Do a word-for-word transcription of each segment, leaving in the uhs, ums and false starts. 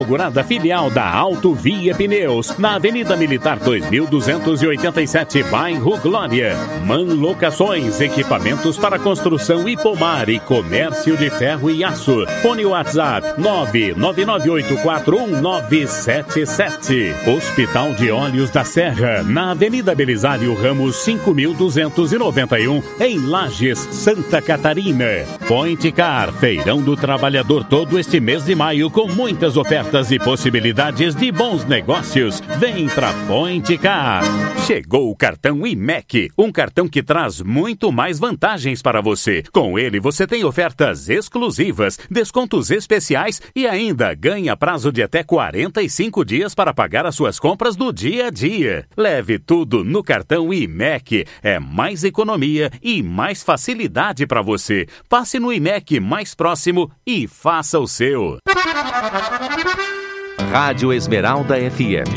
inaugurada filial da Auto Via Pneus, na Avenida Militar dois mil duzentos e oitenta e sete, bairro Glória. Man Locações, equipamentos para construção e pomar e comércio de ferro e aço. Fone WhatsApp nove nove nove oito quatro um nove sete sete. Hospital de Olhos da Serra, na Avenida Belisário Ramos cinco mil duzentos e noventa e um, em Lages, Santa Catarina. Point Car, feirão do trabalhador todo este mês de maio com muitas ofertas e possibilidades de bons negócios. Vem pra Point Car. Chegou o cartão I M E C, um cartão que traz muito mais vantagens para você. Com ele você tem ofertas exclusivas, descontos especiais e ainda ganha prazo de até quarenta e cinco dias para pagar as suas compras do dia a dia. Leve tudo no cartão I M E C. É mais economia e mais facilidade para você. Passe no I M E C mais próximo e faça o seu. Rádio Esmeralda F M.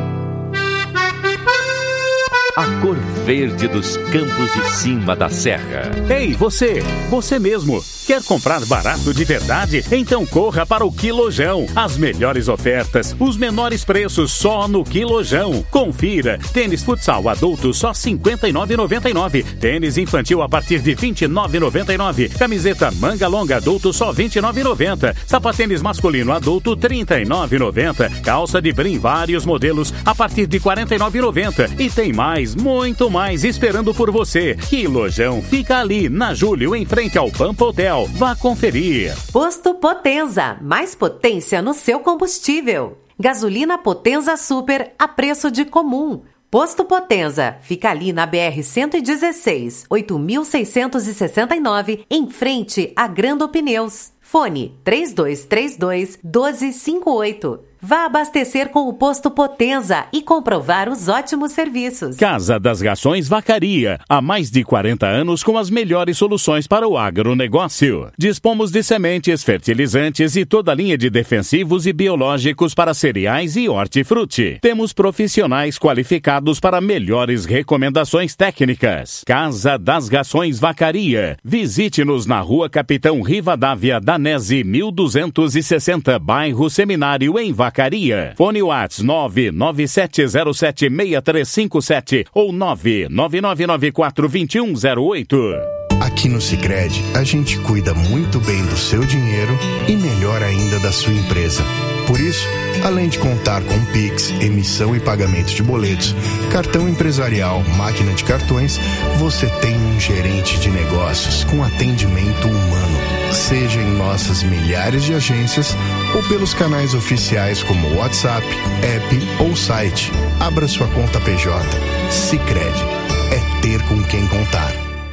A cor verde dos campos de cima da serra. Ei, você! Você mesmo! Quer comprar barato de verdade? Então corra para o Quilojão. As melhores ofertas, os menores preços só no Quilojão. Confira. Tênis futsal adulto só cinquenta e nove reais e noventa e nove centavos. Tênis infantil a partir de vinte e nove reais e noventa e nove centavos. Camiseta manga longa adulto só vinte e nove reais e noventa centavos. Sapatênis masculino adulto trinta e nove reais e noventa centavos. Calça de brim vários modelos a partir de quarenta e nove reais e noventa centavos. E tem mais, muito mais esperando por você. Quilojão fica ali na Júlio, em frente ao Pampa Hotel. Vá conferir. Posto Potenza, mais potência no seu combustível. Gasolina Potenza Super a preço de comum. Posto Potenza, fica ali na B R cento e dezesseis, oito mil seiscentos e sessenta e nove, em frente a Grando Pneus. Fone três dois três dois, um dois cinco oito. Vá abastecer com o Posto Potenza e comprovar os ótimos serviços. Casa das Rações Vacaria, há mais de quarenta anos com as melhores soluções para o agronegócio. Dispomos de sementes, fertilizantes e toda a linha de defensivos e biológicos para cereais e hortifruti. Temos profissionais qualificados para melhores recomendações técnicas. Casa das Rações Vacaria. Visite-nos na Rua Capitão Rivadavia Danese, mil duzentos e sessenta, bairro Seminário, em Vacaria. Fone WhatsApp nove nove sete zero sete seis três cinco sete ou nove nove nove nove quatro dois um zero oito. Aqui no Sicredi, a gente cuida muito bem do seu dinheiro e melhor ainda da sua empresa. Por isso, além de contar com Pix, emissão e pagamento de boletos, cartão empresarial, máquina de cartões, você tem um gerente de negócios com atendimento humano. Seja em nossas milhares de agências ou pelos canais oficiais como WhatsApp, app ou site. Abra sua conta P J. Sicredi. É ter com quem contar.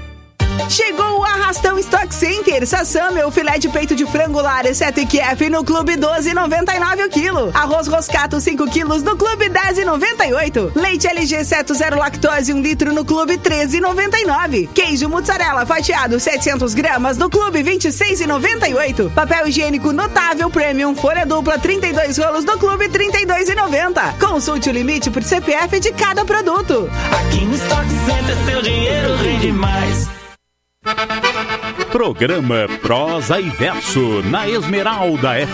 Chegou o Arrastão Stock Center. Sassã, meu filé de peito de frango Lar sete Q F no Clube doze reais e noventa e nove o quilo. Arroz Roscato cinco quilos no Clube dez reais e noventa e oito. Leite L G Seto zero lactose um litro no Clube treze reais e noventa e nove. Queijo mussarela fatiado setecentos gramas no Clube vinte e seis reais e noventa e oito. Papel higiênico Notável Premium folha dupla trinta e dois rolos no Clube trinta e dois reais e noventa centavos. Consulte o limite por C P F de cada produto. Aqui no Stock Center seu dinheiro rende mais. Programa Prosa e Verso na Esmeralda F